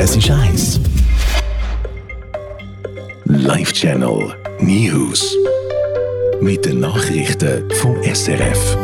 Es ist 1. Live-Channel News. Mit den Nachrichten vom SRF.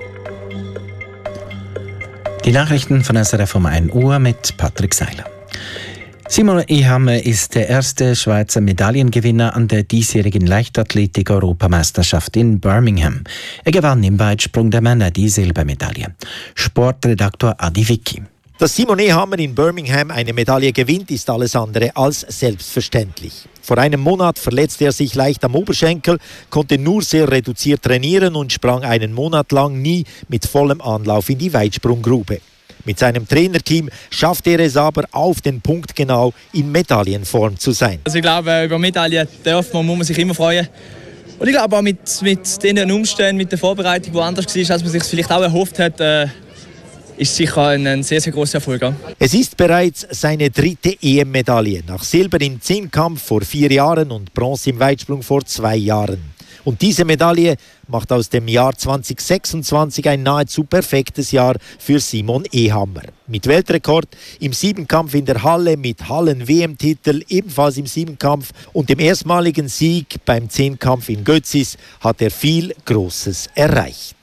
Die Nachrichten von SRF um 1 Uhr mit Patrick Seiler. Simon Ehammer ist der erste Schweizer Medaillengewinner an der diesjährigen Leichtathletik-Europameisterschaft in Birmingham. Er gewann im Weitsprung der Männer die Silbermedaille. Sportredaktor Adi Vicky. Dass Simon Ehammer in Birmingham eine Medaille gewinnt, ist alles andere als selbstverständlich. Vor einem Monat verletzte er sich leicht am Oberschenkel, konnte nur sehr reduziert trainieren und sprang einen Monat lang nie mit vollem Anlauf in die Weitsprunggrube. Mit seinem Trainerteam schafft er es aber auf den Punkt genau, in Medaillenform zu sein. Also ich glaube, über Medaillen muss man sich immer freuen. Und ich glaube auch mit den Umständen, mit der Vorbereitung, die anders war, als man sich vielleicht auch erhofft hat, ist sicher ein sehr, sehr grosser Erfolg. Es ist bereits seine 3. EM-Medaille. Nach Silber im Zehnkampf vor 4 Jahren und Bronze im Weitsprung vor 2 Jahren. Und diese Medaille macht aus dem Jahr 2026 ein nahezu perfektes Jahr für Simon Ehammer. Mit Weltrekord im Siebenkampf in der Halle, mit Hallen-WM-Titel ebenfalls im Siebenkampf und dem erstmaligen Sieg beim Zehnkampf in Götzis hat er viel Großes erreicht.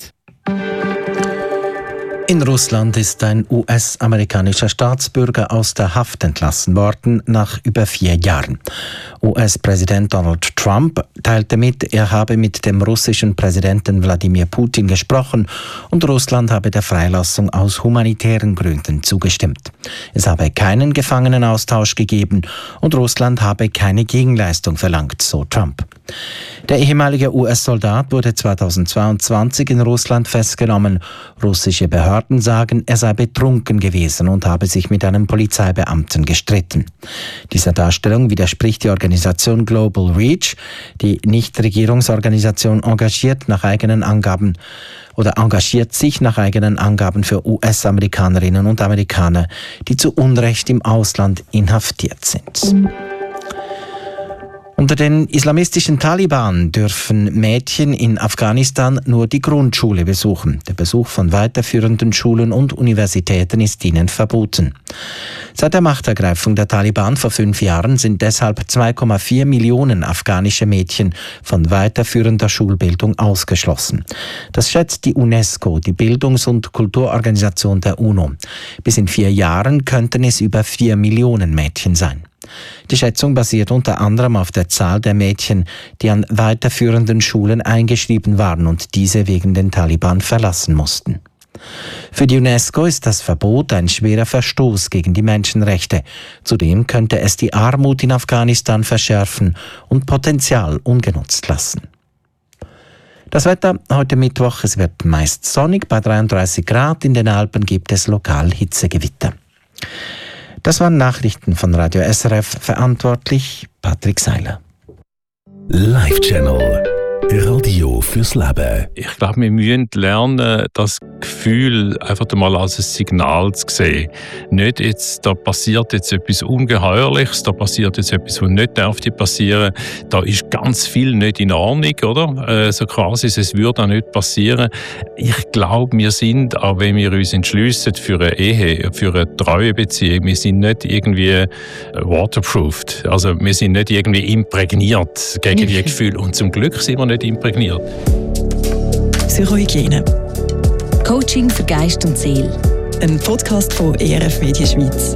In Russland ist ein US-amerikanischer Staatsbürger aus der Haft entlassen worden nach über 4 Jahren. US-Präsident Donald Trump teilte mit, er habe mit dem russischen Präsidenten Wladimir Putin gesprochen und Russland habe der Freilassung aus humanitären Gründen zugestimmt. Es habe keinen Gefangenenaustausch gegeben und Russland habe keine Gegenleistung verlangt, so Trump. Der ehemalige US-Soldat wurde 2022 in Russland festgenommen. Russische Behörden sagen, er sei betrunken gewesen und habe sich mit einem Polizeibeamten gestritten. Dieser Darstellung widerspricht die Organisation Global Reach. Die Nichtregierungsorganisation engagiert sich nach eigenen Angaben für US-Amerikanerinnen und Amerikaner, die zu Unrecht im Ausland inhaftiert sind. Unter den islamistischen Taliban dürfen Mädchen in Afghanistan nur die Grundschule besuchen. Der Besuch von weiterführenden Schulen und Universitäten ist ihnen verboten. Seit der Machtergreifung der Taliban vor 5 Jahren sind deshalb 2,4 Millionen afghanische Mädchen von weiterführender Schulbildung ausgeschlossen. Das schätzt die UNESCO, die Bildungs- und Kulturorganisation der UNO. Bis in 4 Jahren könnten es über 4 Millionen Mädchen sein. Die Schätzung basiert unter anderem auf der Zahl der Mädchen, die an weiterführenden Schulen eingeschrieben waren und diese wegen den Taliban verlassen mussten. Für die UNESCO ist das Verbot ein schwerer Verstoß gegen die Menschenrechte. Zudem könnte es die Armut in Afghanistan verschärfen und Potenzial ungenutzt lassen. Das Wetter heute Mittwoch, es wird meist sonnig, bei 33 Grad, in den Alpen gibt es lokal Hitzegewitter. Das waren Nachrichten von Radio SRF, verantwortlich Patrick Seiler. Live-Channel. Radio fürs Leben. Ich glaube, wir müssen lernen, das Gefühl einfach mal als ein Signal zu sehen. Nicht jetzt, da passiert jetzt etwas Ungeheuerliches, da passiert jetzt etwas, was nicht passieren darf. Da ist ganz viel nicht in Ordnung, oder? So quasi, es würde auch nicht passieren. Ich glaube, wir sind, auch wenn wir uns entschliessen für eine Ehe, für eine treue Beziehung, wir sind nicht irgendwie waterproofed. Also wir sind nicht irgendwie imprägniert gegen die Gefühle. Und zum Glück sind wir nicht imprägniert. Psychohygiene. Coaching für Geist und Seele. Ein Podcast von ERF Media Schweiz.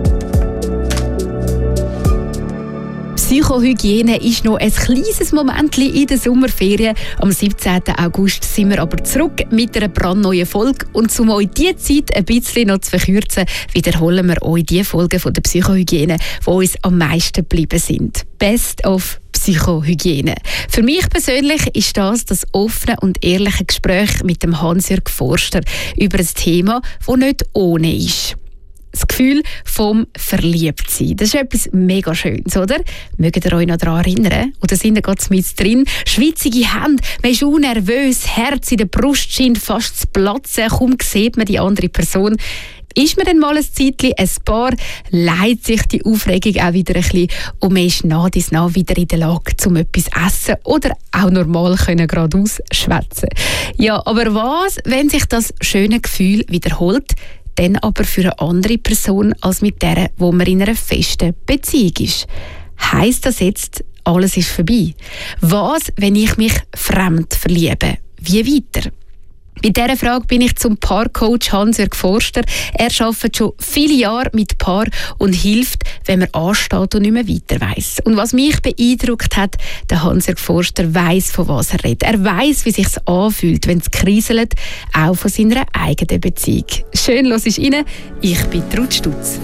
Psychohygiene ist noch ein kleines Moment in der Sommerferien. Am 17. August sind wir aber zurück mit einer brandneuen Folge. Und um euch diese Zeit ein bisschen noch zu verkürzen, wiederholen wir euch die Folgen von der Psychohygiene, die uns am meisten geblieben sind. Best of Psychohygiene. Für mich persönlich ist das offene und ehrliche Gespräch mit dem Hans-Jörg Forster über ein Thema, das nicht ohne ist. Das Gefühl vom Verliebtsein. Das ist etwas mega Schönes, oder? Mögt ihr euch noch daran erinnern? Oder sind ihr gerade mit drin? Schwitzige Hände, man ist nervös, Herz in der Brust scheint fast zu platzen, kaum sieht man die andere Person. Ist man dann mal ein Zeitchen ein Paar, leidet sich die Aufregung auch wieder ein bisschen und man ist nah wieder in der Lage, um etwas zu essen oder auch normal geradeaus schwätzen. Ja, aber was, wenn sich das schöne Gefühl wiederholt? dann aber für eine andere Person als mit der, wo man in einer festen Beziehung ist. Heisst das jetzt, alles ist vorbei? Was, wenn ich mich fremd verliebe? Wie weiter? Bei dieser Frage bin ich zum Paarcoach Hans-Jörg Forster. Er arbeitet schon viele Jahre mit Paaren und hilft, wenn man ansteht und nicht mehr weiter weiss. Und was mich beeindruckt hat, der Hans-Jörg Forster weiss, von was er redet. Er weiss, wie es sich anfühlt, wenn es kriselt, auch von seiner eigenen Beziehung. Schön, hörst du rein. Ich bin Ruth Stutz.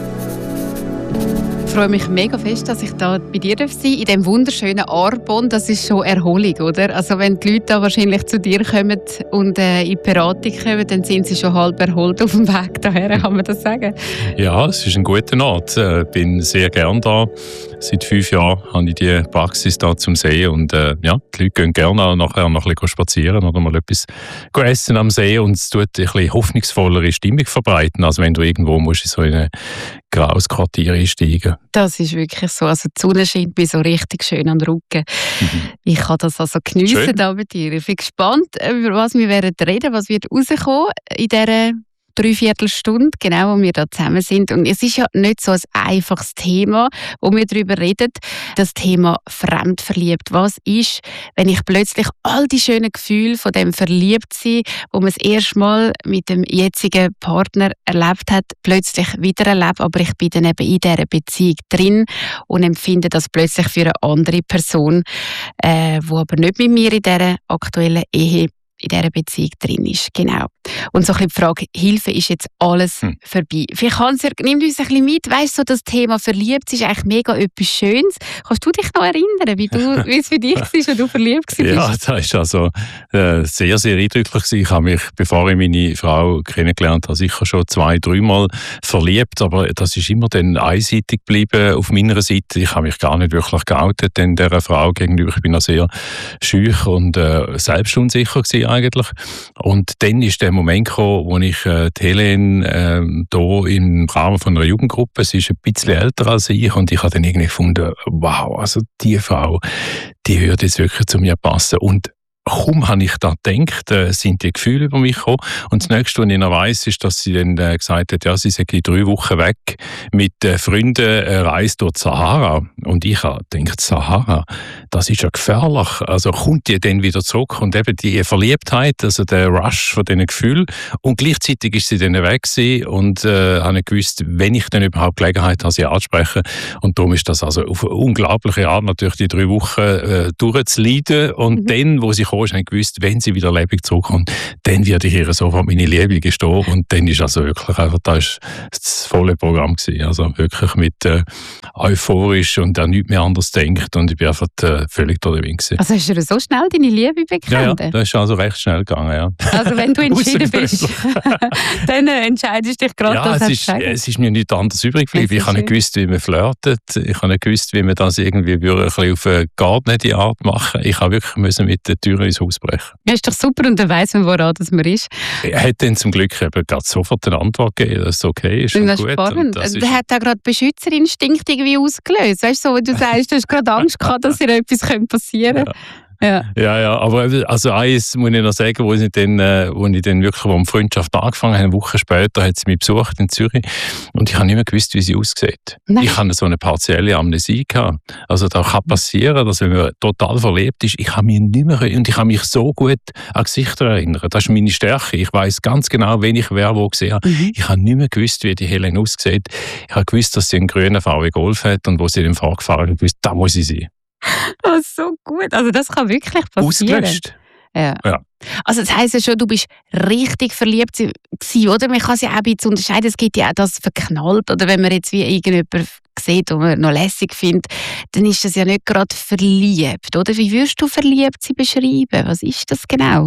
Ich freue mich mega fest, dass ich da bei dir sein darf, in diesem wunderschönen Arbon. Das ist schon Erholung, oder? Also wenn die Leute da wahrscheinlich zu dir kommen und in die Beratung kommen, dann sind sie schon halb erholt auf dem Weg daher, kann man das sagen? Ja, es ist ein guter Ort. Ich bin sehr gerne da. Seit 5 Jahren habe ich die Praxis da zum Sehen und die Leute gehen gerne nachher noch ein bisschen spazieren oder mal etwas essen am See und es tut ein bisschen hoffnungsvollere Stimmung verbreiten, als wenn du irgendwo musst in so eine graues Quartier einsteigen. Das ist wirklich so. Also die Sonne scheint mir so richtig schön an den Rücken. Ich kann das also geniessen da bei dir. Ich bin gespannt, über was wir werden reden, was wird rauskommen in dieser 3/4 Stunde, genau, wo wir da zusammen sind. Und es ist ja nicht so ein einfaches Thema, wo wir darüber reden. Das Thema fremdverliebt. Was ist, wenn ich plötzlich all die schönen Gefühle von dem Verliebtsein, wo man das erste Mal mit dem jetzigen Partner erlebt hat, plötzlich wieder erlebe, aber ich bin dann eben in dieser Beziehung drin und empfinde das plötzlich für eine andere Person, die aber nicht mit mir in dieser aktuellen Ehe in dieser Beziehung drin ist. Genau. Und so ein bisschen die Frage, Hilfe, ist jetzt alles vorbei? Vielleicht nimm uns ein bisschen mit, weißt du, so das Thema verliebt ist eigentlich mega etwas Schönes. Kannst du dich noch erinnern, wie es für dich war, als du verliebt warst? Ja, das war also sehr, sehr eindrücklich. Ich habe mich, bevor ich meine Frau kennengelernt habe, sicher schon 2-3 Mal verliebt, aber das ist immer dann einseitig geblieben auf meiner Seite. Ich habe mich gar nicht wirklich geoutet dieser Frau gegenüber. Ich bin noch sehr schüch und selbstunsicher gewesen eigentlich. Und dann ist der Moment gekommen, wo ich die Helene hier im Rahmen von einer Jugendgruppe, sie ist ein bisschen älter als ich, und ich habe dann irgendwie gefunden, wow, also die Frau, die würde jetzt wirklich zu mir passen. Und kaum habe ich da gedacht, sind die Gefühle über mich gekommen. Und das Nächste, was ich noch weiss, ist, dass sie dann gesagt hat, ja, sie sei 3 Wochen weg mit Freunden, Reise durch die Sahara. Und ich habe gedacht, Sahara, das ist ja gefährlich. Also kommt die dann wieder zurück? Und eben die Verliebtheit, also der Rush von diesen Gefühlen. Und gleichzeitig ist sie dann weg gewesen und habe nicht gewusst, wenn ich dann überhaupt Gelegenheit habe, sie anzusprechen. Und darum ist das also auf eine unglaubliche Art natürlich die 3 Wochen durchzuleiden. Und dann, wo sie habe ich gewusst, wenn sie wieder lebendig zurückkommt, dann werde ich ihr sofort meine Liebe gestehen. Und dann ist also wirklich einfach, das volle Programm gewesen. Also wirklich mit euphorisch und auch nichts mehr anders denkt. Und ich bin einfach völlig da drin gewesen. Also hast du so schnell deine Liebe bekannt? Ja, das ist also recht schnell gegangen, ja. Also wenn du entschieden bist, dann entscheidest du dich gerade, ja, es ist mir nichts anderes übrig geblieben. Ich habe nicht gewusst, wie man flirtet. Ich habe nicht gewusst, wie man das irgendwie ein bisschen auf eine gartenige Art machen. Ich habe wirklich müssen mit der Tür ins Haus brechen. Ja, ist doch super, und dann weiss man, woran das man ist. Er hat dann zum Glück eben gerade sofort eine Antwort gegeben, dass es okay ist. Und das ist spannend. Er hat auch gerade Beschützerinstinkt irgendwie ausgelöst. Weißt du, so, wie du sagst, du hast gerade Angst gehabt, dass dir etwas passieren könnte. Ja, aber also eins muss ich noch sagen, wo ich dann wirklich, wo die Freundschaft angefangen habe, eine Woche später hat sie mich besucht in Zürich und ich habe nicht mehr gewusst, wie sie aussieht. Nein. Ich hatte so eine partielle Amnesie gehabt. Also da kann passieren, dass wenn man total verliebt ist, ich kann mich nicht mehr, und ich kann mich so gut an Gesichter erinnern. Das ist meine Stärke. Ich weiss ganz genau, wen ich wo gesehen habe. Ich habe nicht mehr gewusst, wie die Helene aussieht. Ich habe gewusst, dass sie einen grünen VW Golf hat, und wo sie den vorgefahren hat, gewusst, da muss sie sein. Oh, so gut. Also das kann wirklich passieren. Ausgelöscht. Ja. Also das heisst ja schon, du bist richtig verliebt gewesen, oder? Man kann es ja auch ein bisschen unterscheiden. Es gibt ja auch das verknallt, oder wenn man jetzt wie irgendjemand sieht, den man noch lässig findet, dann ist das ja nicht gerade verliebt, oder? Wie würdest du verliebt sie beschreiben? Was ist das genau?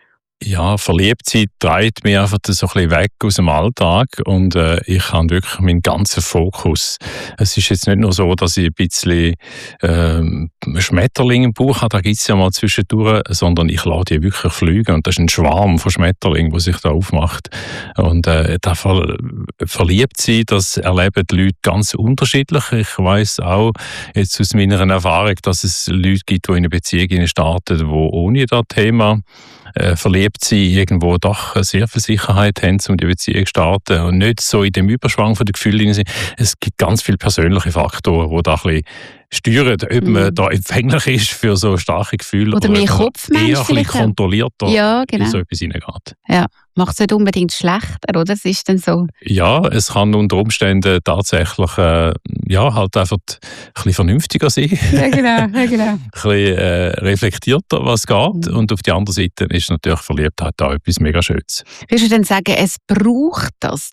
Ja, Verliebtheit treibt mich einfach so ein bisschen weg aus dem Alltag, und ich habe wirklich meinen ganzen Fokus. Es ist jetzt nicht nur so, dass ich ein bisschen Schmetterlinge im Bauch habe, da gibt es ja mal zwischendurch, sondern ich lasse die wirklich fliegen, und das ist ein Schwarm von Schmetterlingen, der sich da aufmacht. Und da verliebt sein, das erleben die Leute ganz unterschiedlich. Ich weiss auch jetzt aus meiner Erfahrung, dass es Leute gibt, die in eine Beziehung starten, die ohne das Thema verliebt sind, irgendwo doch sehr viel Sicherheit haben, um die Beziehung zu starten und nicht so in dem Überschwang von den Gefühlen sind. Es gibt ganz viele persönliche Faktoren, die da ein bisschen steuern, ob man da empfänglich ist für so starke Gefühle oder mehr Kopfmensch eher ein bisschen kontrollierter in so etwas hineingeht. Ja, macht es nicht unbedingt schlechter, oder? Es ist dann so. Ja, es kann unter Umständen tatsächlich halt einfach ein bisschen vernünftiger sein. Ja, genau. Ein bisschen reflektierter, was geht. Und auf der anderen Seite ist natürlich Verliebtheit auch etwas mega Schönes. Würdest du dann sagen, es braucht das?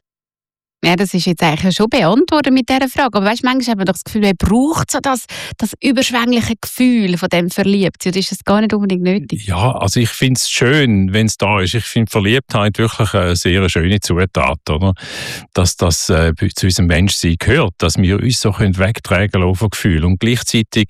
Ja, das ist jetzt eigentlich schon beantwortet mit dieser Frage. Aber weißt, manchmal hat man doch das Gefühl, man braucht so das überschwängliche Gefühl von dem Verliebtsein. Oder ist das gar nicht unbedingt nötig? Ja, also ich finde es schön, wenn es da ist. Ich finde Verliebtheit wirklich eine sehr schöne Zutat, oder? Dass das zu unserem Menschsein gehört, dass wir uns so wegtragen lassen von Gefühlen. Und gleichzeitig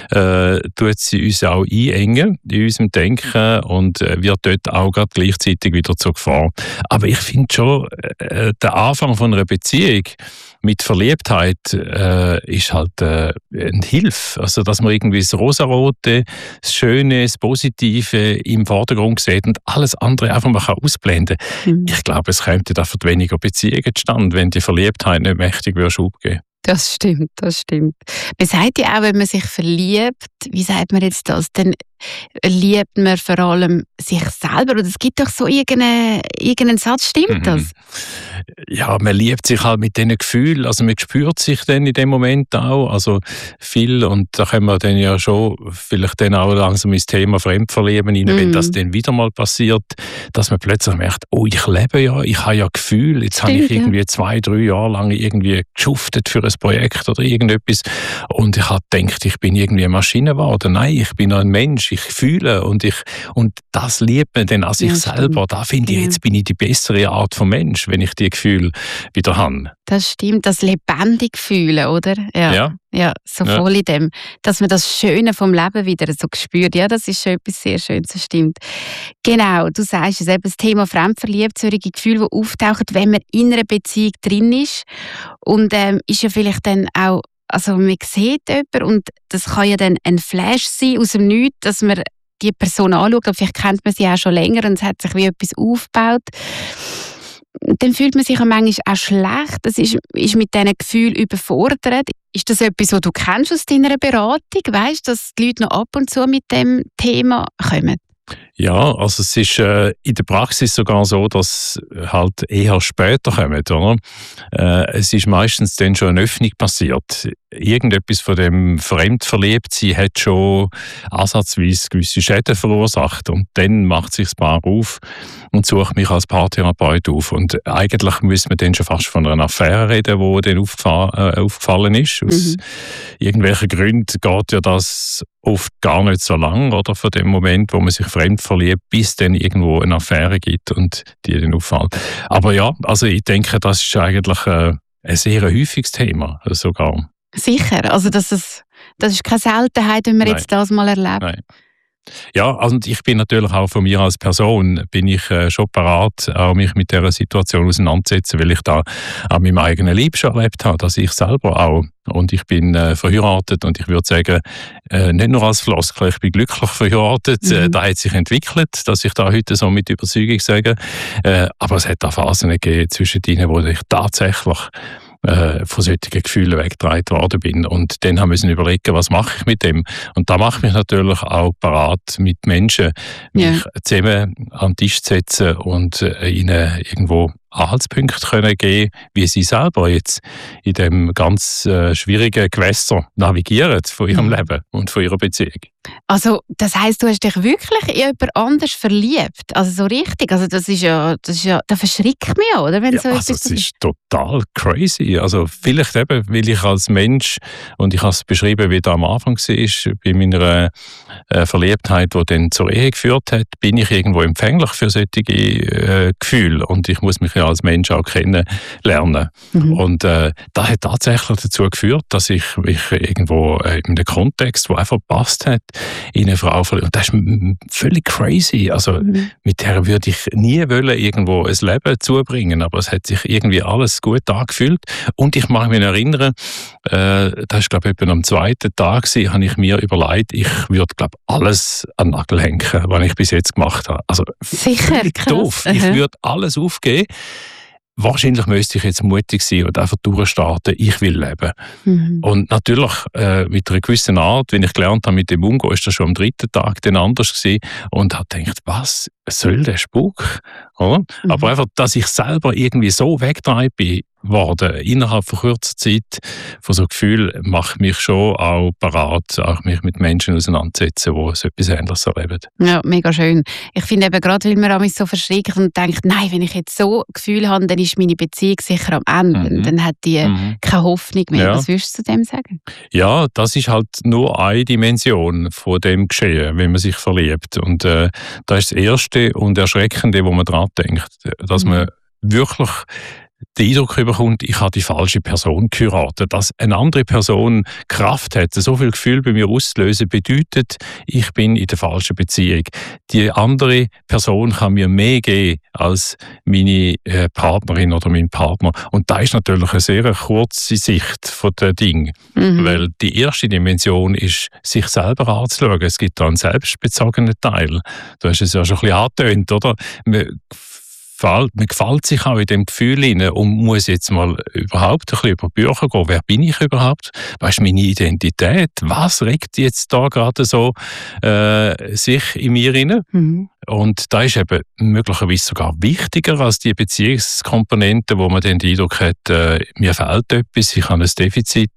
tut sie uns auch einengen in unserem Denken und wird dort auch gerade gleichzeitig wieder zur Gefahr. Aber ich finde schon, der Anfang von einer Beziehung mit Verliebtheit ist halt eine Hilfe. Also, dass man irgendwie das Rosarote, das Schöne, das Positive im Vordergrund sieht und alles andere einfach mal ausblenden kann. Ich glaube, es käme dafür weniger Beziehungen zustande, wenn die Verliebtheit nicht mächtig Schub geben. Das stimmt. Man sagt ja auch, wenn man sich verliebt, wie sagt man jetzt das, dann liebt man vor allem sich selber. Oder es gibt doch so irgendeinen Satz, stimmt das? Ja, man liebt sich halt mit diesen Gefühlen, also man spürt sich dann in dem Moment auch, also viel, und da können wir dann ja schon vielleicht dann auch langsam ins Thema Fremdverlieben rein, wenn das dann wieder mal passiert, dass man plötzlich merkt, oh, ich lebe ja, ich habe ja Gefühle, jetzt habe ich irgendwie 2-3 Jahre lang irgendwie geschuftet für ein Projekt oder irgendetwas und ich habe gedacht, ich bin irgendwie eine Maschine geworden. Nein, ich bin ein Mensch, ich fühle und das liebt man dann an sich selber. Da finde ich, jetzt bin ich die bessere Art von Mensch, wenn ich die Gefühle wieder habe. Das stimmt, das lebendig fühlen, oder? Ja, so voll in dem, dass man das Schöne vom Leben wieder so spürt. Ja, das ist schon etwas sehr Schönes, das stimmt. Genau, du sagst es eben, das Thema Fremdverliebt, solche Gefühle, die auftauchen, wenn man in einer Beziehung drin ist. Und ist ja vielleicht dann auch, also man sieht jemanden und das kann ja dann ein Flash sein aus dem Nichts, dass man die Person anschaut, und vielleicht kennt man sie auch schon länger und es hat sich wie etwas aufgebaut. Dann fühlt man sich manchmal auch schlecht, das ist mit diesen Gefühlen überfordert. Ist das etwas, was du kennst aus deiner Beratung? Weißt du, dass die Leute noch ab und zu mit dem Thema kommen? Ja, also es ist in der Praxis sogar so, dass halt eher später kommen, oder? Es ist meistens dann schon eine Öffnung passiert. Irgendetwas von dem Fremdverliebtsein hat schon ansatzweise gewisse Schäden verursacht und dann macht sich das Paar auf und sucht mich als Paartherapeut auf. Und eigentlich müssen wir dann schon fast von einer Affäre reden, die dann aufgefallen ist. Aus irgendwelchen Gründen geht ja das oft gar nicht so lang, oder, von dem Moment, wo man sich fremd verliebt, bis dann irgendwo eine Affäre gibt und die dann auffällt. Aber ja, also ich denke, das ist eigentlich ein sehr häufiges Thema sogar. Sicher, also das ist keine Seltenheit, wenn man jetzt das mal erlebt. Nein. Ja, und ich bin natürlich auch von mir als Person bin ich schon bereit, auch mich mit dieser Situation auseinanderzusetzen, weil ich da an meinem eigenen Leben schon erlebt habe, dass ich selber auch. Und ich bin verheiratet und ich würde sagen, nicht nur als Floskel, ich bin glücklich verheiratet. Da hat sich entwickelt, dass ich da heute so mit Überzeugung sage. Aber es hat auch Phasen gegeben zwischen denen, wo ich tatsächlich von solchen Gefühlen weggetragen worden bin. Und dann haben wir überlegen, was mache ich mit dem? Und da mache ich mich natürlich auch parat, mit Menschen mich zusammen an den Tisch zu setzen und ihnen irgendwo Anhaltspunkte können geben, wie sie selber jetzt in dem ganz schwierigen Gewässer navigieren von ihrem Leben und von ihrer Beziehung. Also das heisst, du hast dich wirklich in jemand anders verliebt? Also so richtig? Also das ist ja, da verschrickt mich ja, oder? Wenn Ja, so also etwas es ist total crazy. Also vielleicht eben, weil ich als Mensch, und ich habe es beschrieben, wie da am Anfang war, bei meiner Verliebtheit, die dann zur Ehe geführt hat, bin ich irgendwo empfänglich für solche Gefühle. Und ich muss mich ja als Mensch auch kennenlernen. Und das hat tatsächlich dazu geführt, dass ich irgendwo in einem Kontext, der einfach gepasst hat, in eine Frau verliebt. Und das ist völlig crazy. Also mit der würde ich nie wollen, irgendwo ein Leben zubringen, aber es hat sich irgendwie alles gut angefühlt. Und ich mag mich erinnern, das war glaube ich etwa am zweiten Tag, habe ich mir überlegt, ich würde glaube alles an den Nagel hängen, was ich bis jetzt gemacht habe. Also sicher, doof. Ich würde alles aufgeben. Wahrscheinlich müsste ich jetzt mutig sein und einfach durchstarten, ich will leben. Und natürlich mit einer gewissen Art, wenn ich gelernt habe, mit dem umgehen, ist das schon am dritten Tag dann anders gewesen und habe gedacht, was soll der Spuk? Oder? Aber einfach, dass ich selber irgendwie so weggetragen bin worden, innerhalb von kurzer Zeit, von so Gefühl, macht mich schon auch parat, auch mich mit Menschen auseinandersetzen, die so etwas Ähnliches erleben. Ja, mega schön. Ich finde eben gerade, weil man so verschreckt und denkt, nein, wenn ich jetzt so Gefühl habe, dann ist meine Beziehung sicher am Ende. Dann hat die keine Hoffnung mehr. Ja. Was würdest du zu dem sagen? Ja, das ist halt nur eine Dimension von dem Geschehen, wenn man sich verliebt. Und das ist das Erste und Erschreckende, wo man daran denkt, dass man wirklich den Eindruck bekommt, ich habe die falsche Person geheiratet. Dass eine andere Person Kraft hat, so viel Gefühl bei mir auszulösen, bedeutet, ich bin in der falschen Beziehung. Die andere Person kann mir mehr geben als meine Partnerin oder mein Partner. Und da ist natürlich eine sehr kurze Sicht von den Dingen. Weil die erste Dimension ist, sich selber anzuschauen. Es gibt da einen selbstbezogenen Teil. Du hast es ja schon ein bisschen angetönt, oder? Man gefällt sich auch in dem Gefühl hinein und muss jetzt mal überhaupt ein bisschen über Bücher gehen. Wer bin ich überhaupt? Was ist meine Identität? Was regt jetzt da gerade so sich in mir hinein? Und da ist eben möglicherweise sogar wichtiger als die Beziehungskomponente, wo man dann den Eindruck hat, mir fehlt etwas, ich habe ein Defizit,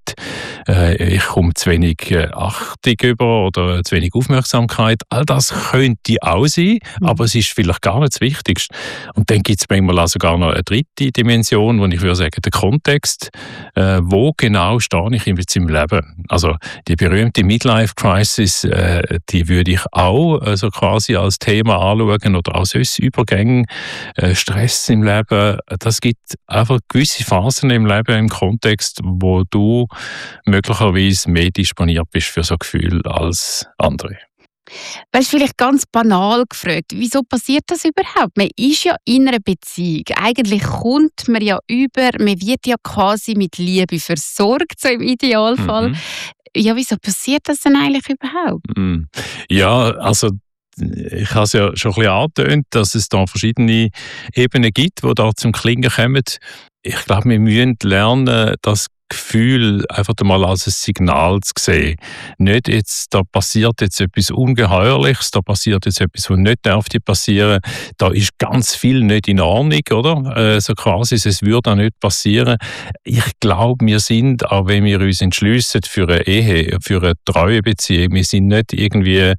ich komme zu wenig Achtung über oder zu wenig Aufmerksamkeit. All das könnte auch sein, aber es ist vielleicht gar nicht das Wichtigste. Und dann gibt es manchmal auch sogar noch eine dritte Dimension, wo ich würde sagen, der Kontext, wo genau stehe ich jetzt im Leben. Also die berühmte Midlife-Crisis, die würde ich auch also quasi als Thema anschauen oder auch sonst Übergänge, Stress im Leben. Das gibt einfach gewisse Phasen im Leben, im Kontext, wo du möglicherweise mehr disponiert bist für so Gefühle als andere. Weißt du, vielleicht ganz banal gefragt, wieso passiert das überhaupt? Man ist ja in einer Beziehung. Eigentlich kommt man ja über, man wird ja quasi mit Liebe versorgt, so im Idealfall. Ja, wieso passiert das denn eigentlich überhaupt? Ja, also ich habe es ja schon ein bisschen angetönt, dass es da verschiedene Ebenen gibt, die da zum Klingen kommen. Ich glaube, wir müssen lernen, das Gefühl einfach einmal als ein Signal zu sehen. Nicht jetzt, da passiert jetzt etwas Ungeheuerliches, da passiert jetzt etwas, was nicht dürfte passieren. Da ist ganz viel nicht in Ordnung, oder? So quasi, es würde auch nicht passieren. Ich glaube, wir sind, auch wenn wir uns entschliessen für eine Ehe, für eine treue Beziehung, wir sind nicht irgendwie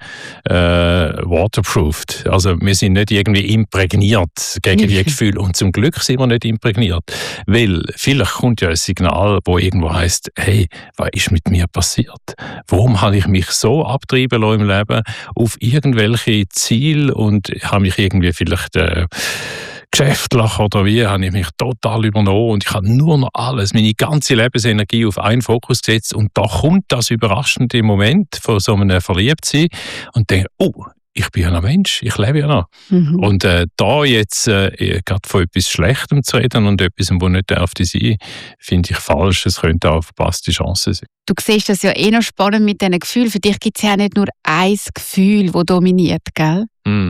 waterproofed. Also wir sind nicht irgendwie imprägniert gegen die Gefühle. Und zum Glück sind wir nicht imprägniert. Weil vielleicht kommt ja ein Signal, wo irgendwo heisst, hey, was ist mit mir passiert? Warum habe ich mich so abtreiben lassen im Leben auf irgendwelche Ziele und habe mich irgendwie vielleicht geschäftlich oder wie, habe ich mich total übernommen und ich habe nur noch alles, meine ganze Lebensenergie auf einen Fokus gesetzt und da kommt das überraschende Moment von so einem Verliebtsein und denke, oh, ich bin ja noch Mensch, ich lebe ja noch. Und da jetzt gerade von etwas Schlechtem zu reden und etwas, was nicht dürfte sein, finde ich falsch. Es könnte auch eine verpasste Chance sein. Du siehst das ja noch spannend mit diesen Gefühlen. Für dich gibt es ja nicht nur ein Gefühl, das dominiert, gell?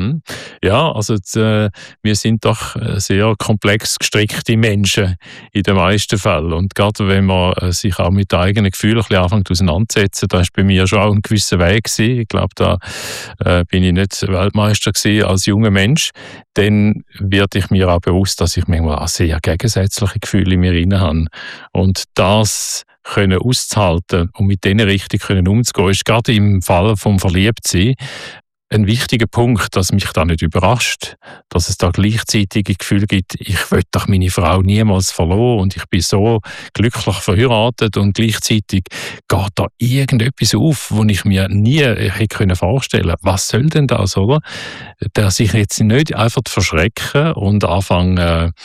Ja, also wir sind doch sehr komplex gestrickte Menschen in den meisten Fällen. Und gerade wenn man sich auch mit den eigenen Gefühlen ein bisschen anfängt auseinanderzusetzen, da ist bei mir schon auch ein gewisser Weg gewesen. Ich glaube, da bin ich nicht Weltmeister gewesen als junger Mensch. Dann werde ich mir auch bewusst, dass ich manchmal auch sehr gegensätzliche Gefühle in mir drin habe. Und das können auszuhalten und mit denen richtig umzugehen, ist gerade im Fall vom Verliebtsein ein wichtiger Punkt, dass mich da nicht überrascht, dass es da gleichzeitige Gefühle gibt, ich will doch meine Frau niemals verloren und ich bin so glücklich verheiratet und gleichzeitig geht da irgendetwas auf, wo ich mir nie hätte vorstellen können. Was soll denn das, oder? Dass ich jetzt nicht einfach verschrecken und anfangen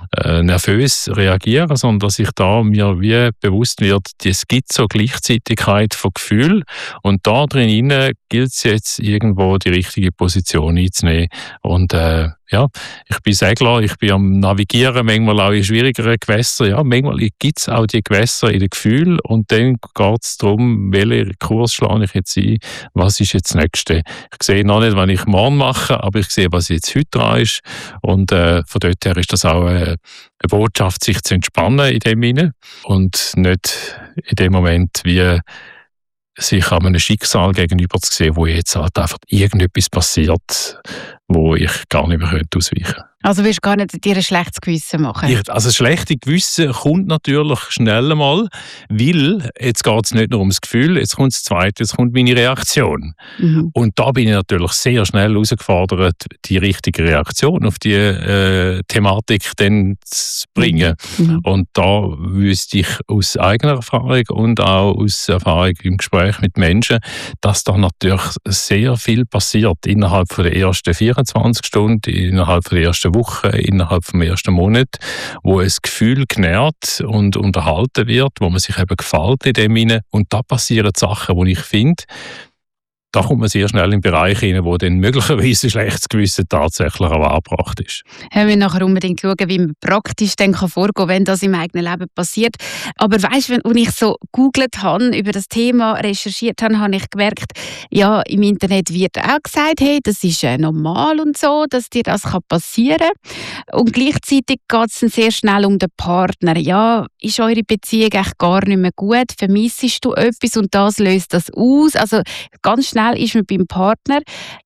nervös reagieren, sondern dass ich da mir wie bewusst wird, es gibt so Gleichzeitigkeit von Gefühl und da drin gilt es jetzt irgendwo die richtige Position einzunehmen. Und ich bin Segler, ich bin am Navigieren, manchmal auch in schwierigeren Gewässern. Ja, manchmal gibt es auch die Gewässer in den Gefühlen und dann geht es darum, welchen Kurs schlage ich jetzt ein, was ist jetzt das Nächste. Ich sehe noch nicht, was ich morgen mache, aber ich sehe, was jetzt heute dran ist. Und von dort her ist das auch eine Botschaft, sich zu entspannen in dem Sinne und nicht in dem Moment wie sich an einem Schicksal gegenüber zu sehen, wo jetzt halt einfach irgendetwas passiert, wo ich gar nicht mehr ausweichen könnte. Also willst du gar nicht dir ein schlechtes Gewissen machen? Also das schlechte Gewissen kommt natürlich schnell mal, weil jetzt geht es nicht nur ums Gefühl, jetzt kommt das Zweite, jetzt kommt meine Reaktion. Mhm. Und da bin ich natürlich sehr schnell herausgefordert, die richtige Reaktion auf die Thematik dann zu bringen. Mhm. Und da wüsste ich aus eigener Erfahrung und auch aus Erfahrung im Gespräch mit Menschen, dass da natürlich sehr viel passiert innerhalb der ersten 24 Stunden, innerhalb der ersten Woche, innerhalb vom ersten Monat, wo ein Gefühl genährt und unterhalten wird, wo man sich eben gefällt in dem hinein. Und da passieren Sachen, wo ich finde, da kommt man sehr schnell in den Bereich hinein, wo dann möglicherweise ein schlechtes Gewissen tatsächlich auch angebracht ist. Wir müssen nachher unbedingt schauen, wie man praktisch dann vorgehen kann, wenn das im eigenen Leben passiert. Aber weißt du, wenn ich so gegoogelt habe, über das Thema recherchiert habe, habe ich gemerkt, ja, im Internet wird auch gesagt, hey, das ist normal und so, dass dir das passieren kann. Und gleichzeitig geht es dann sehr schnell um den Partner. Ja, ist eure Beziehung eigentlich gar nicht mehr gut? Vermissest du etwas und das löst das aus? Also ganz schnell ist man beim Partner.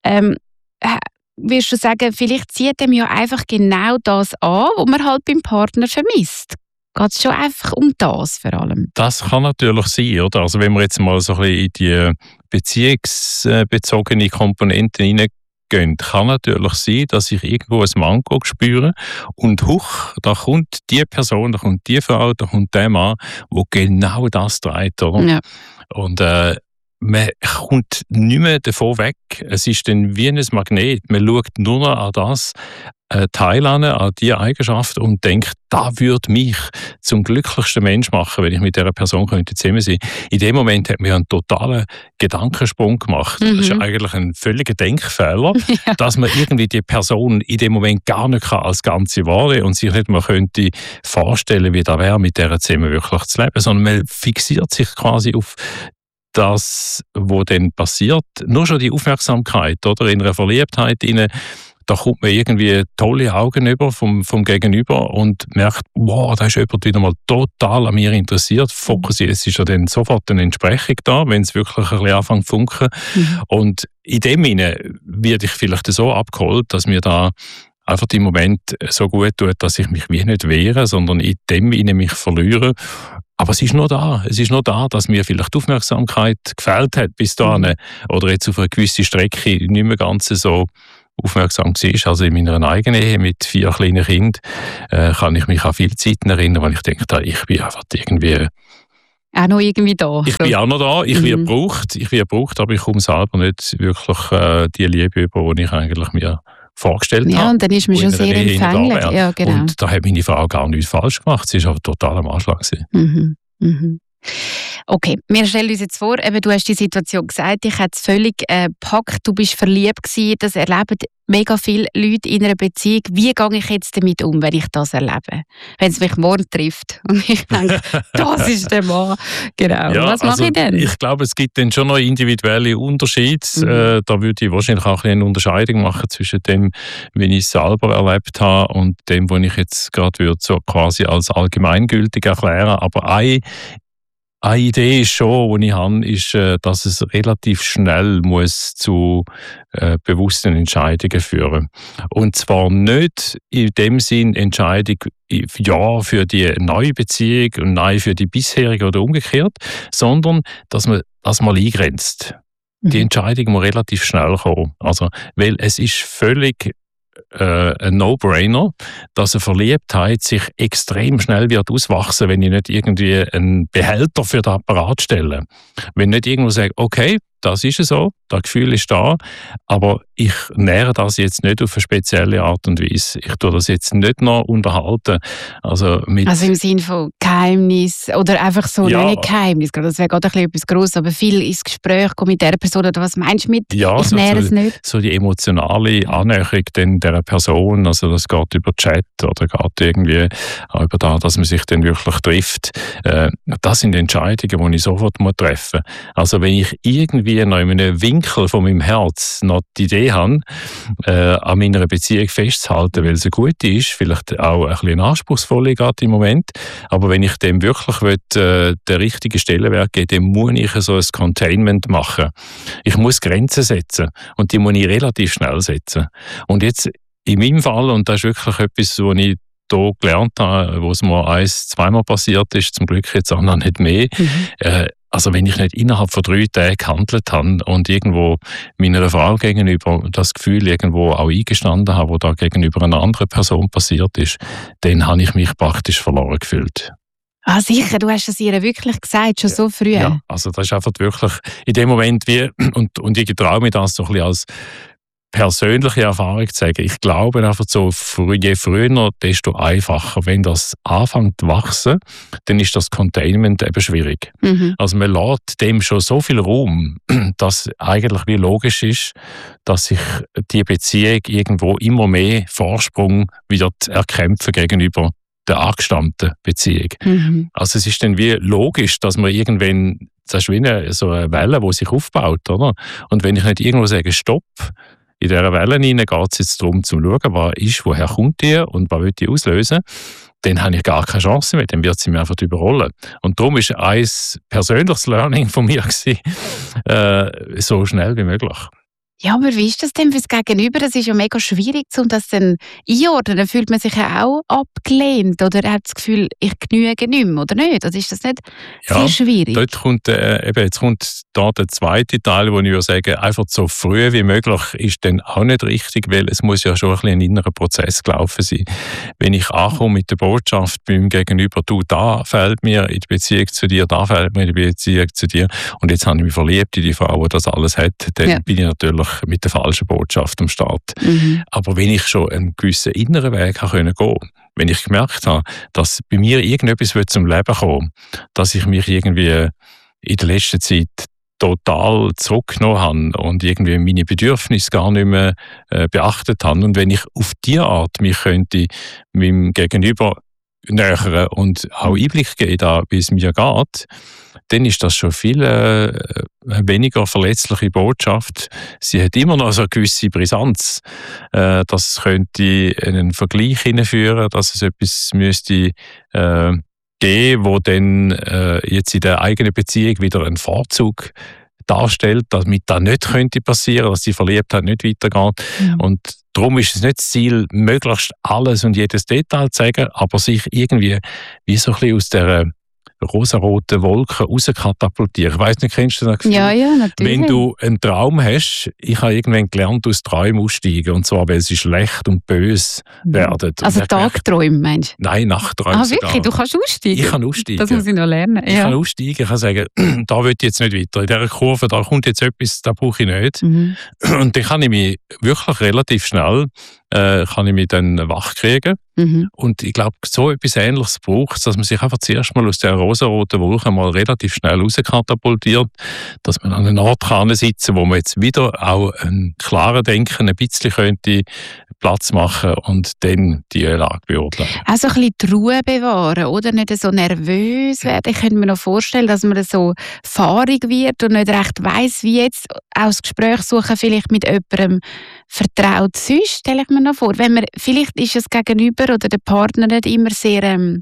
Wirst du sagen, vielleicht zieht ihm ja einfach genau das an, was man halt beim Partner vermisst? Geht es schon einfach um das vor allem? Das kann natürlich sein, oder? Also wenn wir jetzt mal so ein bisschen in die beziehungsbezogene Komponente hineingehen, kann natürlich sein, dass ich irgendwo ein Manko spüre und da kommt die Person, da kommt die Frau, da kommt der Mann, der genau das trägt, oder? Ja. Und man kommt nicht mehr davon weg. Es ist dann wie ein Magnet. Man schaut nur noch an das Teil an diese Eigenschaft und denkt, das würde mich zum glücklichsten Mensch machen, wenn ich mit dieser Person zusammen sein könnte. In dem Moment hat man einen totalen Gedankensprung gemacht. Das ist eigentlich ein völliger Denkfehler, dass man irgendwie die Person in dem Moment gar nicht als Ganze wahrnehmen und sich nicht mal könnte vorstellen, wie das wäre, mit dieser zusammen wirklich zu leben, sondern man fixiert sich quasi auf das, was dann passiert. Nur schon die Aufmerksamkeit, oder? In einer Verliebtheit, da kommt man irgendwie tolle Augen über vom Gegenüber und merkt, wow, da ist jemand wieder mal total an mir interessiert. Fokussiert, es ist ja dann sofort eine Entsprechung da, wenn es wirklich ein bisschen anfängt zu funken. Und in dem Sinne werde ich vielleicht so abgeholt, dass mir da einfach im Moment so gut tut, dass ich mich wie nicht wehre, sondern in dem Sinne mich verliere. Aber es ist nur da. Es ist nur da, dass mir vielleicht die Aufmerksamkeit gefehlt hat bis dahin oder jetzt auf einer gewissen Strecke nicht mehr ganz so aufmerksam war. Also in meiner eigenen Ehe mit 4 kleinen Kindern kann ich mich an viele Zeiten erinnern, weil ich denke, ich bin einfach irgendwie auch noch irgendwie da. Ich bin auch noch da. Ich werde gebraucht, aber ich komme selber nicht wirklich die Liebe über, die ich eigentlich mir vorgestellt habe. Ja, und dann ist man schon sehr empfänglich. Ja, genau. Und da hat meine Frau gar nichts falsch gemacht. Sie war aber total am Anschlag. Okay, wir stellen uns jetzt vor, eben, du hast die Situation gesagt, ich hätte es völlig gepackt, du bist verliebt gewesen, das erleben mega viele Leute in einer Beziehung. Wie gehe ich jetzt damit um, wenn ich das erlebe? Wenn es mich morgen trifft und ich denke, das ist der Mann. Genau, ja, was mache ich denn? Ich glaube, es gibt dann schon noch individuelle Unterschiede. Da würde ich wahrscheinlich auch eine Unterscheidung machen zwischen dem, wie ich es selber erlebt habe und dem, was ich jetzt gerade so quasi als allgemeingültig erklären. Aber eine Idee ist schon, die ich habe, ist, dass es relativ schnell muss zu bewussten Entscheidungen führen. Und zwar nicht in dem Sinn Entscheidung ja für die neue Beziehung und nein für die bisherige oder umgekehrt, sondern dass man das mal eingrenzt. Die Entscheidung muss relativ schnell kommen. Also, weil es ist völlig ein No-Brainer, dass eine Verliebtheit sich extrem schnell wird auswachsen, wenn ich nicht irgendwie einen Behälter für den Apparat stelle. Wenn nicht irgendwo sage, okay, das ist so, das Gefühl ist da, aber ich nähere das jetzt nicht auf eine spezielle Art und Weise. Ich tue das jetzt nicht noch unterhalten. Also im Sinne von Geheimnis oder einfach so, nicht Geheimnis, das wäre gerade etwas Grosses, aber viel ins Gespräch kommen mit dieser Person, oder was meinst du mit, ich nähere es nicht? So die emotionale Annäherung dieser Person, also das geht über Chat oder geht irgendwie auch über das, dass man sich dann wirklich trifft. Das sind Entscheidungen, die ich sofort treffen muss. Also wenn ich irgendwie noch in einem Winkel von meinem Herz noch die Idee habe, an meiner Beziehung festzuhalten, weil sie gut ist, vielleicht auch ein bisschen anspruchsvoll gerade im Moment, aber wenn ich dem wirklich den richtigen Stellenwert geben will, dann muss ich so ein Containment machen. Ich muss Grenzen setzen und die muss ich relativ schnell setzen. Und jetzt in meinem Fall, und das ist wirklich etwas, was ich hier gelernt habe, wo es mir zweimal passiert ist, zum Glück jetzt auch noch nicht mehr. Also wenn ich nicht innerhalb von 3 Tagen gehandelt habe und irgendwo meiner Frau gegenüber das Gefühl irgendwo auch eingestanden habe, wo da gegenüber einer anderen Person passiert ist, dann habe ich mich praktisch verloren gefühlt. Ah, sicher, du hast es ihr wirklich gesagt, schon so früh. Ja, also das ist einfach wirklich in dem Moment und ich traue mir das so ein bisschen als persönliche Erfahrung zu sagen. Ich glaube einfach so, je früher, desto einfacher. Wenn das anfängt zu wachsen, dann ist das Containment eben schwierig. Also man lässt dem schon so viel Raum, dass eigentlich wie logisch ist, dass sich die Beziehung irgendwo immer mehr Vorsprung wird erkämpfen gegenüber der angestammten Beziehung. Also es ist dann wie logisch, dass man irgendwann, das ist wie so eine Welle, die sich aufbaut, oder? Und wenn ich nicht irgendwo sage, Stopp, in dieser Welle hinein geht es jetzt darum, zu schauen, was ist, woher kommt die und was will die auslösen, dann habe ich gar keine Chance mehr, dann wird sie mir einfach überrollen. Und darum war ein persönliches Learning von mir so schnell wie möglich. Ja, aber wie ist das denn fürs Gegenüber? Das ist ja mega schwierig, um das dann einordnen. Dann fühlt man sich ja auch abgelehnt oder hat das Gefühl, ich genüge nicht mehr, oder nicht? Oder ist das nicht sehr schwierig? Dort kommt, jetzt kommt da der zweite Teil, wo ich würde sagen, einfach so früh wie möglich ist dann auch nicht richtig, weil es muss ja schon ein bisschen ein innerer Prozess gelaufen sein. Wenn ich ankomme mit der Botschaft beim Gegenüber, du, da fehlt mir in die Beziehung zu dir, da fehlt mir in die Beziehung zu dir und jetzt habe ich mich verliebt in die Frau, die das alles hat, dann bin ich natürlich mit der falschen Botschaft am Start. Aber wenn ich schon einen gewissen inneren Weg gehen konnte, wenn ich gemerkt habe, dass bei mir irgendetwas zum Leben kommen, dass ich mich irgendwie in der letzten Zeit total zurückgenommen habe und irgendwie meine Bedürfnisse gar nicht mehr beachtet habe. Und wenn ich auf diese Art mich könnte meinem Gegenüber nähern und auch Einblick geben, wie es mir geht, dann ist das schon viel weniger verletzliche Botschaft. Sie hat immer noch so eine gewisse Brisanz. Das könnte in einen Vergleich hineinführen, dass es etwas müsste geben, wo dann jetzt in der eigenen Beziehung wieder einen Vorzug darstellt, damit das nicht könnte passieren, dass die Verliebtheit nicht weitergeht. Und darum ist es nicht das Ziel, möglichst alles und jedes Detail zu sagen, aber sich irgendwie wie so ein bisschen aus der rosaroten Wolken rauskatapultieren. Ich weiss nicht, kennst du das Gefühl? Ja, natürlich. Wenn du einen Traum hast, ich habe irgendwann gelernt, aus Träumen aussteigen, und zwar, weil sie schlecht und böse werden. Also Tagträume, meinst du? Nein, Nachtträume. Ah, wirklich? Du kannst aussteigen? Ich kann aussteigen. Das muss ich noch lernen. Ich kann aussteigen, ich kann sagen, da will ich jetzt nicht weiter. In dieser Kurve, da kommt jetzt etwas, da brauche ich nicht. Und dann kann ich mich wirklich relativ schnell dann wach kriegen. Und ich glaube, so etwas Ähnliches braucht es, dass man sich einfach zuerst mal aus der rosaroten Wolke mal relativ schnell rauskatapultiert, dass man an einem Ort sitzen kann, wo man jetzt wieder auch ein klares Denken ein bisschen könnte Platz machen und dann die Lage beurteilen. Also ein bisschen die Ruhe bewahren, oder? Nicht so nervös werden. Ich könnte mir noch vorstellen, dass man so fahrig wird und nicht recht weiss, wie jetzt auch das Gespräch suchen, vielleicht mit jemandem vertraut sonst, stelle ich mir noch vor. Wenn man, vielleicht ist es Gegenüber oder der Partner nicht immer sehr,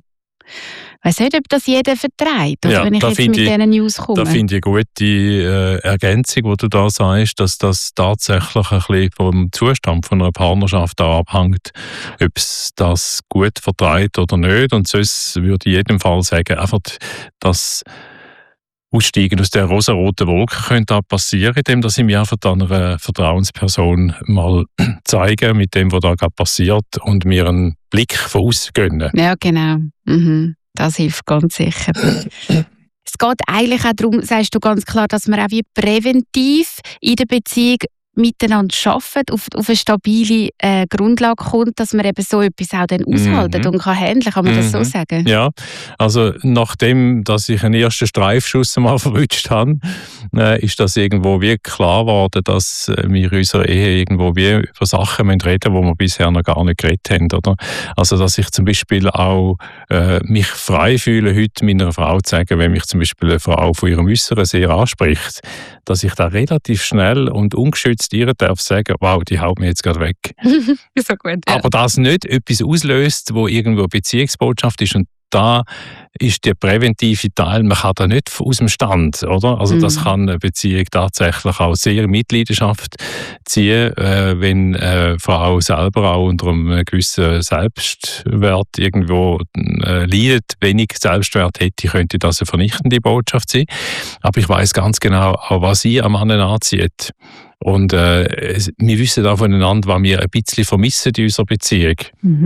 ich weiss nicht, ob das jeder vertreibt, oder wenn ich jetzt mit diesen News komme. Da finde ich eine gute Ergänzung, die du da sagst, dass das tatsächlich ein bisschen vom Zustand von einer Partnerschaft abhängt, ob es das gut vertreibt oder nicht. Und sonst würde ich in jedem Fall sagen, einfach das Aussteigen aus der rosaroten Wolke könnte auch passieren, indem dass ich mir einfach einer Vertrauensperson mal zeige, mit dem, was da gerade passiert, und mir einen Blick von außen gönnen. Ja, genau. Das hilft ganz sicher. Es geht eigentlich auch darum, sagst du ganz klar, dass man auch wie präventiv in der Beziehung miteinander arbeitet, auf eine stabile Grundlage kommt, dass man eben so etwas auch dann aushalten und kann handeln, kann man das so sagen? Ja, also nachdem, dass ich einen ersten Streifschuss mal verwünscht habe, ist das irgendwo wie klar geworden, dass wir in unserer Ehe irgendwo wie über Sachen reden müssen, die wir bisher noch gar nicht geredet haben, oder? Also dass ich zum Beispiel auch mich frei fühle, heute meiner Frau zu sagen, wenn mich zum Beispiel eine Frau von ihrem Äußeren sehr anspricht, dass ich da relativ schnell und ungeschützt ihr darf sagen, wow, die haut mir jetzt gerade weg. So gut, ja. Aber das nicht etwas auslöst, wo irgendwo eine Beziehungsbotschaft ist, und da ist der präventive Teil, man kann da nicht aus dem Stand, oder? Also das kann eine Beziehung tatsächlich auch sehr in Mitleidenschaft ziehen, wenn eine Frau selber auch unter einem gewissen Selbstwert irgendwo leidet. Wenig Selbstwert hätte, könnte das eine vernichtende Botschaft sein. Aber ich weiß ganz genau, auch was sie am Mann anzieht. Und wir wissen auch voneinander, was wir ein bisschen vermissen in unserer Beziehung.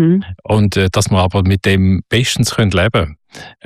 Und dass wir aber mit dem bestens leben können.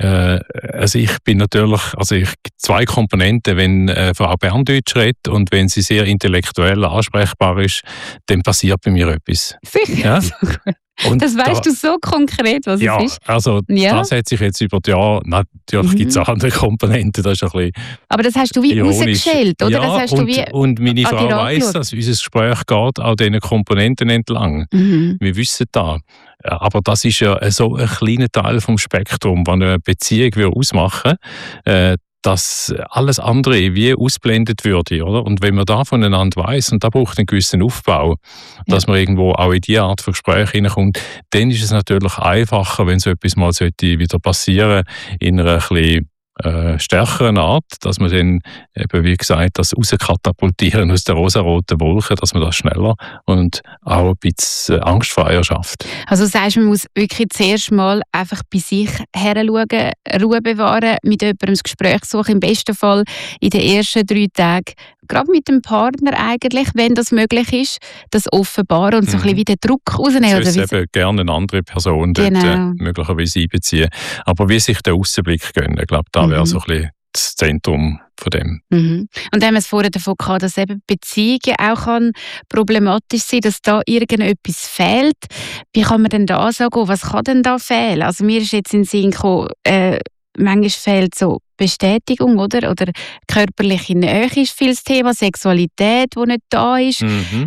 Also ich bin natürlich, zwei Komponenten, wenn Frau Berndeutsch redet und wenn sie sehr intellektuell ansprechbar ist, dann passiert bei mir etwas. Sicher, ja? so gut. Und das weißt du so konkret, was es ist? Das hat sich jetzt über die Jahre, natürlich gibt es auch andere Komponenten, das ist ein bisschen aber das hast du wie rausgeschält, oder? Ja, das hast du wie und meine Frau weiss, dass unser Gespräch geht auch diesen Komponenten entlang. Wir wissen das. Aber das ist ja so ein kleiner Teil vom Spektrum, was eine Beziehung ausmachen würde, dass alles andere wie ausblendet würde, oder? Und wenn man da voneinander weiss, und da braucht einen gewissen Aufbau, dass man irgendwo auch in diese Art von Gespräch hineinkommt, dann ist es natürlich einfacher, wenn so etwas mal wieder passieren sollte, in einer bisschen stärkeren Art, dass man dann eben, wie gesagt, das rauskatapultieren aus der rosaroten Wolke, dass man das schneller und auch ein bisschen angstfreier schafft. Also sagst du, man muss wirklich zuerst mal einfach bei sich heranschauen, Ruhe bewahren, mit jemandem das Gespräch suchen, im besten Fall in den ersten 3 Tagen, gerade mit dem Partner eigentlich, wenn das möglich ist, das offenbaren und so ein bisschen wie den Druck rausnehmen. Ich würde eben gerne eine andere Person dort möglicherweise einbeziehen. Aber wie sich der Aussenblick gönnen, ich glaube, da wäre so ein bisschen das Zentrum von dem. Und dann haben wir es vorher davon gehabt, dass eben Beziehungen auch problematisch sein, dass da irgendetwas fehlt. Wie kann man denn da sagen, was kann denn da fehlen? Also mir ist jetzt in den Sinn gekommen, manchmal fehlt so Bestätigung, oder? Oder körperliche Nähe ist viel das Thema, Sexualität, die nicht da ist.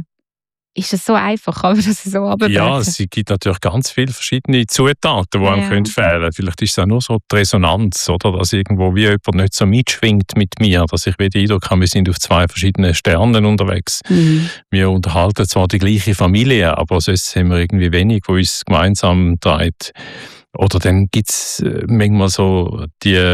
Ist das so einfach? Kann man das so runterbrechen? Ja, es gibt natürlich ganz viele verschiedene Zutaten, die einem fehlen können. Vielleicht ist es auch nur so die Resonanz, oder? Dass irgendwo wie jemand nicht so mitschwingt mit mir, dass ich wieder den Eindruck habe, wir sind auf 2 verschiedenen Sternen unterwegs. Wir unterhalten zwar die gleiche Familie, aber sonst haben wir irgendwie wenig, wo uns gemeinsam treibt. Oder dann gibt es manchmal so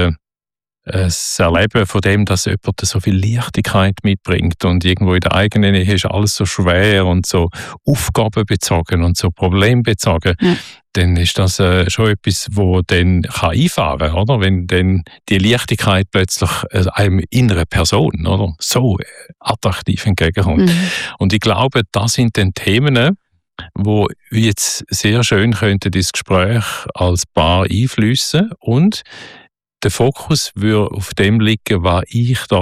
das Erleben von dem, dass jemand so viel Leichtigkeit mitbringt und irgendwo in der eigenen Ehe ist alles so schwer und so aufgabenbezogen und so problembezogen. Dann ist das schon etwas, wo dann kann einfahren kann, oder? Wenn dann die Leichtigkeit plötzlich einem inneren Person, oder? So attraktiv entgegenkommt. Und ich glaube, das sind dann Themen, wo jetzt sehr schön könnte das Gespräch als Paar einfließen und der Fokus würde auf dem liegen, was ich da